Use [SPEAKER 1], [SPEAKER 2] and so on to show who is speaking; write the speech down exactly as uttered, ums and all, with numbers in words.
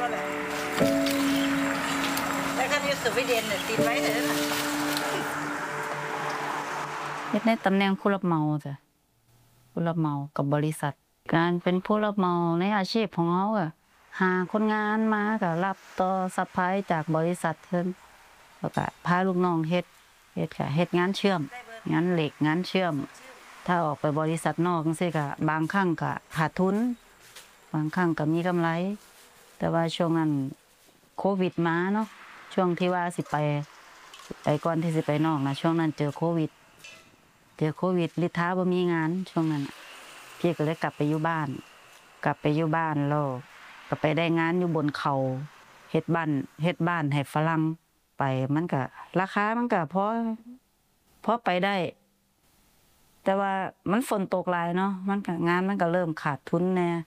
[SPEAKER 1] เลยแล้วก็อยู่สวีเดนเนี่ยติดไว้เลยนะ
[SPEAKER 2] เฮ็ดในตำแหน่งผู้รับเหมาจ้ะผู้รับเหมากับบริษัทการเป็นผู้รับเหมาในอาชีพของเฮาก็หาคนงานมาก็รับต่อซัพพลายจากบริษัทเพิ่นแล้วก็พาลูกน้องเฮ็ดเฮ็ดก็เฮ็ดงานเชื่อมงานเหล็กงานเชื่อมถ้าออกไปบริษัทนอกจังซี่ก็บางครั้งก็ขาดทุนบางครั้งก็มีกำไรแต่ว่าช่วงนั้นโควิดมาเนาะช่วงที่ว่าสิไปไปก่อนที่สิไปนอกนะช่วงนั้นเจอโควิดเจอโควิดลิท้าบ่มีงานช่วงนั้นพี่ก็เลยกลับไปอยู่บ้านกลับไปอยู่บ้านแล้วก็ไปได้งานอยู่บนเขาเฮ็ดบ้านเฮ็ดบ้านให้ฝรั่งไปมันก็ราคามันก็พอพอไปได้แต่ว่ามันฝนตกหลายเนาะมันก็งานมันก็เริ่มขาดทุนแน่